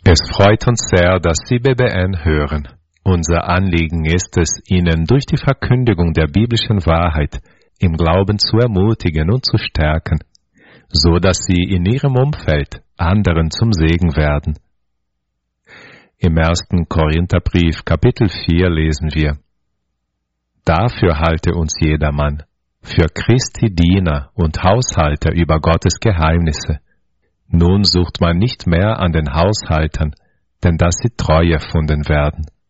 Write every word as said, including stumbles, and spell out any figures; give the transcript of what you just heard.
Es freut uns sehr, dass Sie B B N hören. Unser Anliegen ist es, Ihnen durch die Verkündigung der biblischen Wahrheit im Glauben zu ermutigen und zu stärken, so dass Sie in Ihrem Umfeld anderen zum Segen werden. Im ersten Korintherbrief, Kapitel vier, lesen wir: Dafür halte uns jedermann, für Christi Diener und Haushalter über Gottes Geheimnisse. Nun sucht man nicht mehr an den Haushaltern, denn dass sie treu erfunden werden.